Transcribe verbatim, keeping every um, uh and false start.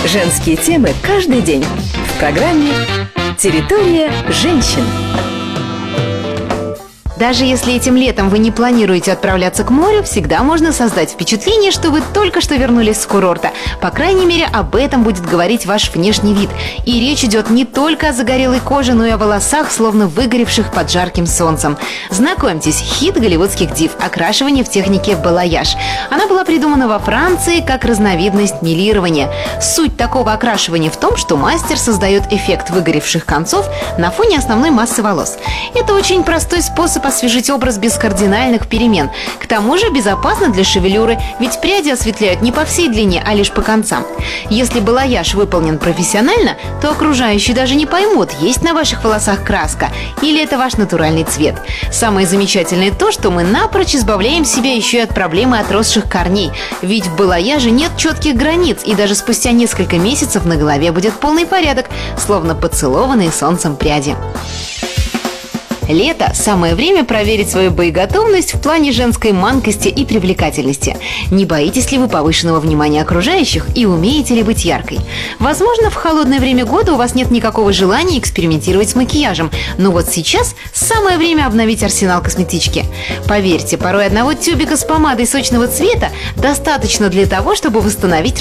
Женские темы каждый день в программе «Территория женщин». Даже если этим летом вы не планируете отправляться к морю, всегда можно создать впечатление, что вы только что вернулись с курорта. По крайней мере, об этом будет говорить ваш внешний вид. И речь идет не только о загорелой коже, но и о волосах, словно выгоревших под жарким солнцем. Знакомьтесь, хит голливудских див – окрашивание в технике балаяж. Она была придумана во Франции как разновидность мелирования. Суть такого окрашивания в том, что мастер создает эффект выгоревших концов на фоне основной массы волос. Это очень простой способ освежить образ без кардинальных перемен. К тому же безопасно для шевелюры, ведь пряди осветляют не по всей длине, а лишь по концам. Если балаяж выполнен профессионально, то окружающие даже не поймут, есть на ваших волосах краска или это ваш натуральный цвет. Самое замечательное то, что мы напрочь избавляем себя еще и от проблемы отросших корней, ведь в балаяже нет четких границ, и даже спустя несколько месяцев на голове будет полный порядок, словно поцелованные солнцем пряди. Лето – самое время проверить свою боеготовность в плане женской манкости и привлекательности. Не боитесь ли вы повышенного внимания окружающих и умеете ли быть яркой? Возможно, в холодное время года у вас нет никакого желания экспериментировать с макияжем, но вот сейчас самое время обновить арсенал косметички. Поверьте, порой одного тюбика с помадой сочного цвета достаточно для того, чтобы восстановить